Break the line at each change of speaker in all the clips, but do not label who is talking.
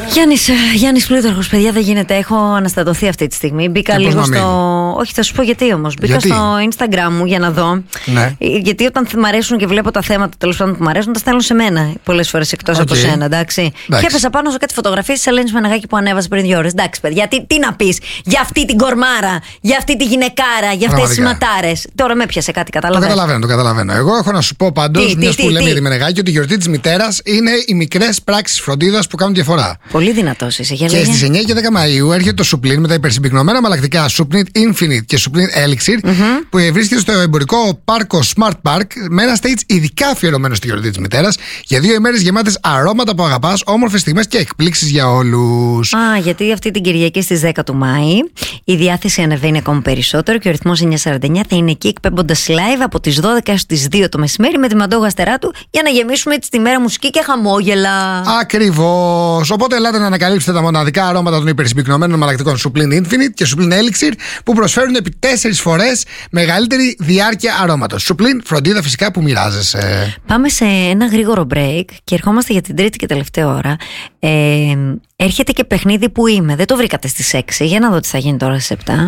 Γιάννης Πλούταρχος, παιδιά, δεν γίνεται. Έχω αναστατωθεί αυτή τη στιγμή. Μπήκα λίγο στο. Όχι, θα σου πω γιατί όμως. Μπήκα στο Instagram μου για να δω. Ναι. Γιατί όταν μου αρέσουν και βλέπω τα θέματα τέλος πάντων που μου αρέσουν, τα στέλνω σε μένα πολλές φορές εκτός από σένα, εντάξει. Και έπεσα πάνω σε κάτι φωτογραφίες της Ελένης Μενεγάκη που ανέβασε πριν 2 ώρες. Εντάξει, παιδιά, τι να πεις για αυτή την κορμάρα, για αυτή τη γυναικάρα, για αυτές τις ματάρες. Τώρα με πιάσε κάτι,
το καταλαβαίνω. Εγώ έχω να σου πω πάντως, μιας που λέμε για τη Μενεγάκη, ότι η γιορτή της μητέρας είναι οι μικρές πράξεις φροντίδας που κάνουν διαφορά.
Πολύ δυνατός είσαι,
και στις 9 και 10 Μαΐου έρχεται το Suplin με τα υπερσυμπυκνωμένα μαλακτικά Suplin Infinite και Suplin Elixir, που βρίσκεται στο εμπορικό πάρκο Smart Park, με ένα stage ειδικά αφιερωμένο στη γιορτή της μητέρας, για 2 ημέρες γεμάτες αρώματα που αγαπάς, όμορφες στιγμές και εκπλήξεις για όλους.
Γιατί αυτή την Κυριακή στις 10 του Μάη η διάθεση ανεβαίνει ακόμα περισσότερο και ο ρυθμός 949 θα είναι εκεί εκπέμποντας live από τις 12 έως τις 2 το μεσημέρι με τη Μαντώ Γαστεράτου για να γεμίσουμε έτσι τη μέρα μουσική και χαμόγελα.
Ακριβώς. Οπότε ελάτε να ανακαλύψετε τα μοναδικά αρώματα των υπερσυμπυκνωμένων μαλακτικών Suplin Infinite και Suplin Elixir που προσφέρουν επί 4 φορές μεγαλύτερη διάρκεια αρώματος. Suplin, φροντίδα φυσικά που μοιράζεσαι.
Πάμε σε ένα γρήγορο break και ερχόμαστε για την τρίτη και τελευταία ώρα. Έρχεται και παιχνίδι που είμαι. Δεν το βρήκατε στις 6. Για να δω τι θα γίνει τώρα στις 7.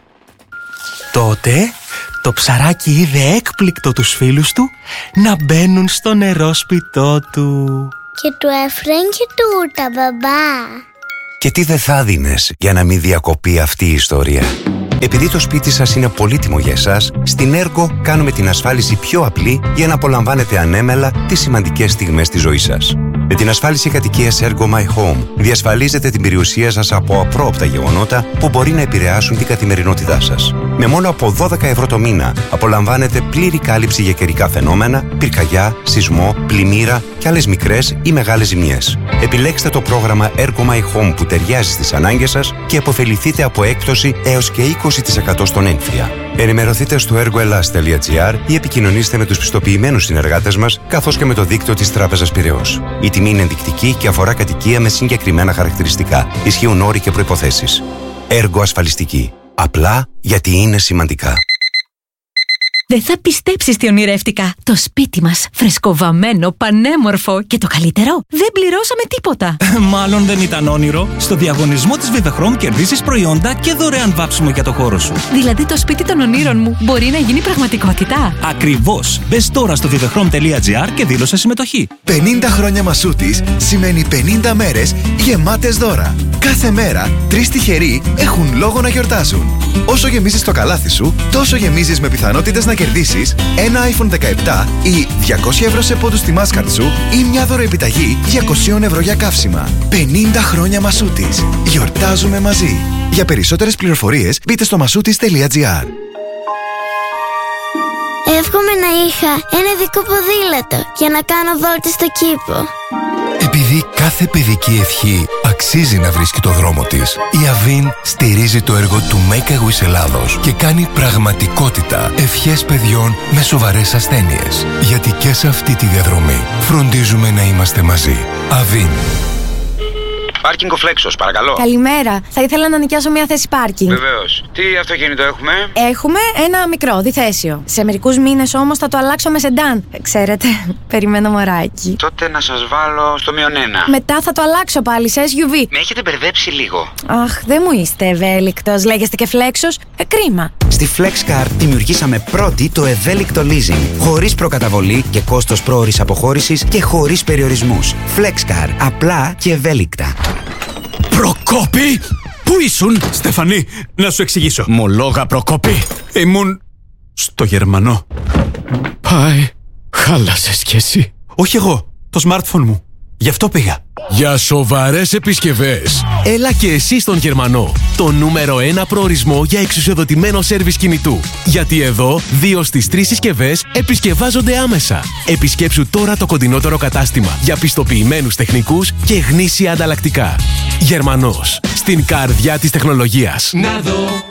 Τότε το ψαράκι είδε έκπληκτο τους φίλους του να μπαίνουν στο νερόσπιτό του.
Και του έφεραν και τούτα, μπαμπά.
Και τι δεν θα δίνες για να μην διακοπεί αυτή η ιστορία? Επειδή το σπίτι σας είναι πολύτιμο για εσάς, στην Ergo κάνουμε την ασφάλιση πιο απλή για να απολαμβάνετε ανέμελα τις σημαντικές στιγμές της ζωής σας. Με την ασφάλιση κατοικίας Ergo My Home διασφαλίζετε την περιουσία σας από απρόοπτα γεγονότα που μπορεί να επηρεάσουν την καθημερινότητά σας. Με μόνο από 12 ευρώ το μήνα απολαμβάνετε πλήρη κάλυψη για καιρικά φαινόμενα, πυρκαγιά, σεισμό, πλημμύρα και άλλες μικρές ή μεγάλες ζημιές. Επιλέξτε το πρόγραμμα Ergo My Home που ταιριάζει στις ανάγκες σας και επωφεληθείτε από έκπτωση έως και 20% στον έμφυα. Ενημερωθείτε στο ergoelas.gr ή επικοινωνήστε με τους πιστοποιημένους συνεργάτες μας καθώς και με το δίκτυο της Τράπεζας Πειραιώς. Η τιμή είναι ενδεικτική και αφορά κατοικία με συγκεκριμένα χαρακτηριστικά. Ισχύουν όροι και προϋποθέσεις. Έργο ασφαλιστική. Απλά γιατί είναι σημαντικά.
Δεν θα πιστέψεις τι ονειρεύτηκα. Το σπίτι μας, φρεσκοβαμμένο, πανέμορφο και το καλύτερο, δεν πληρώσαμε τίποτα.
Μάλλον δεν ήταν όνειρο. Στο διαγωνισμό της Vivechrom κερδίσεις προϊόντα και δωρεάν βάψιμο για το χώρο σου.
Δηλαδή το σπίτι των ονείρων μου μπορεί να γίνει πραγματικότητα.
Ακριβώς. Μπες τώρα στο vivechrom.gr και δήλωσε συμμετοχή.
50 χρόνια Μασούτης σημαίνει 50 μέρες γεμάτες δώρα. Κάθε μέρα 3 τυχεροί έχουν λόγο να γιορτάζουν. Όσο γεμίζεις το καλάθι σου, τόσο γεμίζεις με πιθανότητες να κερδίσεις ένα iPhone 17 ή 200 ευρώ σε πόντους στη Mastercard σου ή μια δωροεπιταγή 200 ευρώ για καύσιμα. 50 χρόνια Μασούτης. Γιορτάζουμε μαζί. Για περισσότερες πληροφορίες μπείτε στο masoutis.gr.
Εύχομαι να είχα ένα ειδικό ποδήλατο για να κάνω βόλτες στο κήπο.
Επειδή κάθε παιδική ευχή αξίζει να βρίσκει το δρόμο της, η Avin στηρίζει το έργο του Make a Wish Ελλάδος και κάνει πραγματικότητα ευχές παιδιών με σοβαρές ασθένειες. Γιατί και σε αυτή τη διαδρομή φροντίζουμε να είμαστε μαζί. Avin.
Πάρκινγκ ο Φλέξος, παρακαλώ.
Καλημέρα. Θα ήθελα να νοικιάσω μια θέση πάρκινγκ.
Βεβαίως. Τι αυτοκίνητο έχουμε?
Έχουμε ένα μικρό, διθέσιο. Σε μερικούς μήνες όμως θα το αλλάξω με σεντάν. Ξέρετε, περιμένω μωράκι.
Τότε να σας βάλω στο -1.
Μετά θα το αλλάξω πάλι σε SUV.
Με έχετε μπερδέψει λίγο.
Αχ, δεν μου είστε ευέλικτος. Λέγεστε και Φλέξος. Κρίμα.
Στη FlexCar δημιουργήσαμε πρώτη το ευέλικτο leasing. Χωρίς προκαταβολή και κόστος πρόωρης αποχώρησης και χωρίς περιορισμούς. FlexCar. Απλά και ευέλικτα.
Προκόπη! Πού ήσουν, Στεφανή, να σου εξηγήσω. Μολόγα, Προκόπη. Ήμουν στο Γερμανό. Πάει, χάλασες κι εσύ. Όχι εγώ, το smartphone μου. Γι' αυτό πήγα.
Για σοβαρές επισκευές,
έλα και εσύ στον Γερμανό. Το νούμερο 1 προορισμό για εξουσιοδοτημένο σέρβις κινητού. Γιατί εδώ 2 στις 3 συσκευές επισκευάζονται άμεσα. Επισκέψου τώρα το κοντινότερο κατάστημα για πιστοποιημένους τεχνικούς και γνήσια ανταλλακτικά. Γερμανός. Στην καρδιά της τεχνολογίας.
Να δω